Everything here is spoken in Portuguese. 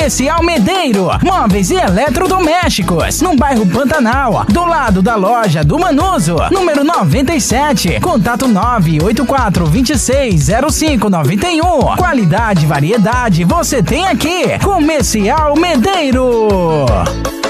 Comercial Medeiro, móveis e eletrodomésticos, no bairro Pantanal, do lado da loja do Manuso, número 97. Contato 984260591. Qualidade e variedade você tem aqui. Comercial Medeiro.